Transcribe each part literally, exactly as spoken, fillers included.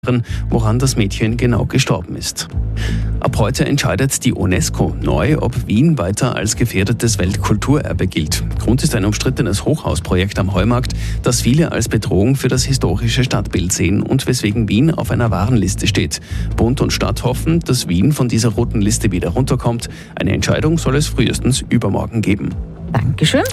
woran das Mädchen genau gestorben ist. Ab heute entscheidet die UNESCO neu, ob Wien weiter als gefährdetes Weltkulturerbe gilt. Grund ist ein umstrittenes Hochhausprojekt am Heumarkt, das viele als Bedrohung für das historische Stadtbild sehen und weswegen Wien auf einer Warnliste steht. Bund und Stadt hoffen, dass Wien von dieser roten Liste wieder runterkommt. Eine Entscheidung soll es frühestens übermorgen geben. Dankeschön.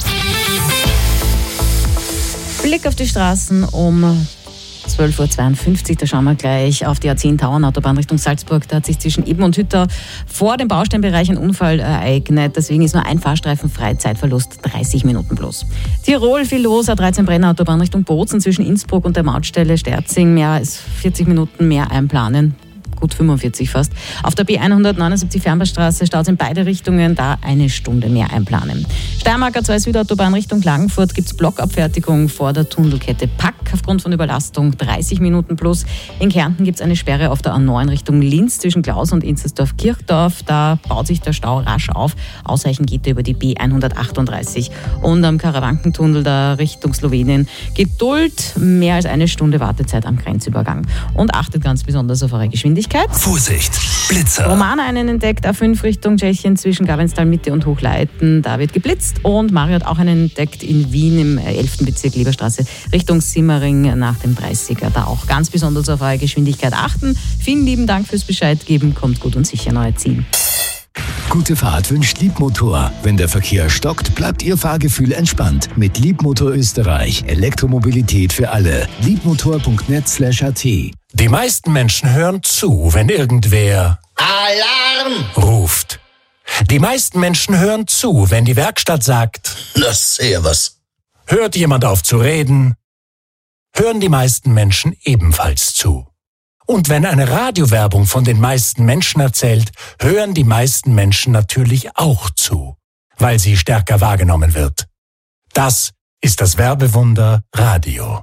Blick auf die Straßen um zwölf Uhr zweiundfünfzig, da schauen wir gleich auf die A zehn Tauernautobahn Richtung Salzburg. Da hat sich zwischen Eben und Hütter vor dem Bausteinbereich ein Unfall ereignet. Deswegen ist nur ein Fahrstreifen frei, Zeitverlust dreißig Minuten bloß. Tirol viel los, A dreizehn Brennautobahn Richtung Bozen zwischen Innsbruck und der Mautstelle Sterzing. Mehr als vierzig Minuten mehr einplanen. Gut fünfundvierzig fast. Auf der B hundertneunundsiebzig Fernbahnstraße Staus in beide Richtungen, da eine Stunde mehr einplanen. Steiermark A zwei Südautobahn Richtung Klagenfurt gibt es Blockabfertigung vor der Tunnelkette Pack aufgrund von Überlastung, dreißig Minuten plus. In Kärnten gibt es eine Sperre auf der A neun Richtung Linz zwischen Klaus und Inzersdorf-Kirchdorf. Da baut sich der Stau rasch auf. Ausweichen geht er über die B hundertachtunddreißig. Und am Karawankentunnel da Richtung Slowenien Geduld, mehr als eine Stunde Wartezeit am Grenzübergang. Und achtet ganz besonders auf eure Geschwindigkeit. Vorsicht, Blitzer. Romana einen entdeckt, A fünf Richtung Tschechien zwischen Gavenstal Mitte und Hochleiten. Da wird geblitzt. Und Mario hat auch einen entdeckt in Wien im elften Bezirk Lieberstraße Richtung Simmering nach dem dreißiger. Da auch ganz besonders auf eure Geschwindigkeit achten. Vielen lieben Dank fürs Bescheid geben. Kommt gut und sicher an euer Ziel. Gute Fahrt wünscht Liebmotor. Wenn der Verkehr stockt, bleibt Ihr Fahrgefühl entspannt. Mit Liebmotor Österreich. Elektromobilität für alle. liebmotor punkt net slash a t. Die meisten Menschen hören zu, wenn irgendwer Alarm ruft. Die meisten Menschen hören zu, wenn die Werkstatt sagt, na servus. Hört jemand auf zu reden, hören die meisten Menschen ebenfalls zu. Und wenn eine Radiowerbung von den meisten Menschen erzählt, hören die meisten Menschen natürlich auch zu, weil sie stärker wahrgenommen wird. Das ist das Werbewunder Radio.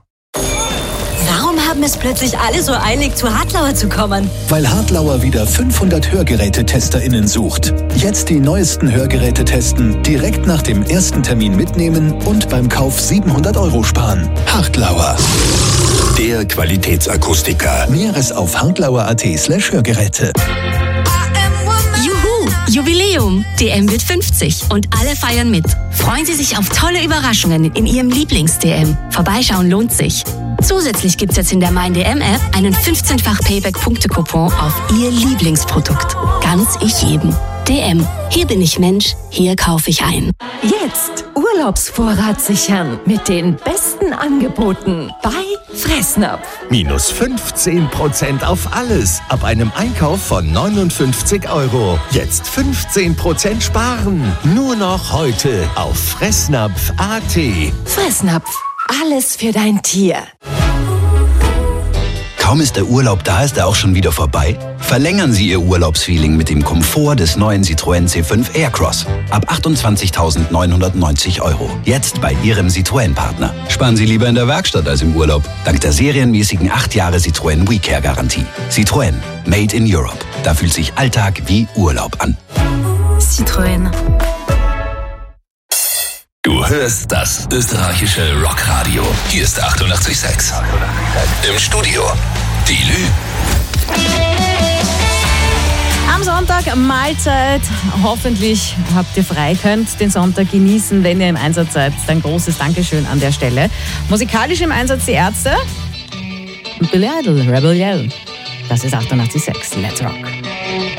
Warum haben es plötzlich alle so eilig, zu Hartlauer zu kommen? Weil Hartlauer wieder fünfhundert Hörgerätetesterinnen sucht. Jetzt die neuesten Hörgeräte testen, direkt nach dem ersten Termin mitnehmen und beim Kauf siebenhundert Euro sparen. Hartlauer. Der Qualitätsakustiker. Mehres auf hartlauer.at slash Hörgeräte. Juhu, Jubiläum. D M wird fünfzig und alle feiern mit. Freuen Sie sich auf tolle Überraschungen in Ihrem Lieblings-D M. Vorbeischauen lohnt sich. Zusätzlich gibt's jetzt in der Mein D M-App einen fünfzehnfach Payback-Punkte-Coupon auf Ihr Lieblingsprodukt. Ganz ich jedem. D M. Hier bin ich Mensch, hier kaufe ich ein. Jetzt Urlaubsvorrat sichern mit den besten Angeboten bei Fressnapf. Minus fünfzehn Prozent auf alles ab einem Einkauf von neunundfünfzig Euro. Jetzt fünfzehn Prozent sparen. Nur noch heute auf fressnapf punkt a t. Fressnapf. Alles für dein Tier. Kaum ist der Urlaub da, ist er auch schon wieder vorbei? Verlängern Sie Ihr Urlaubsfeeling mit dem Komfort des neuen Citroën C fünf Aircross. Ab achtundzwanzigtausendneunhundertneunzig Euro. Jetzt bei Ihrem Citroën-Partner. Sparen Sie lieber in der Werkstatt als im Urlaub. Dank der serienmäßigen acht Jahre Citroën WeCare-Garantie. Citroën. Made in Europe. Da fühlt sich Alltag wie Urlaub an. Citroën. Du hörst das österreichische Rockradio. Hier ist achtundachtzig Komma sechs. Im Studio die Lü. Am Sonntag Mahlzeit. Hoffentlich habt ihr frei, könnt den Sonntag genießen, wenn ihr im Einsatz seid. Ein großes Dankeschön an der Stelle. Musikalisch im Einsatz die Ärzte. Billy Idol, Rebel Yell. Das ist achtundachtzig Komma sechs. Let's rock.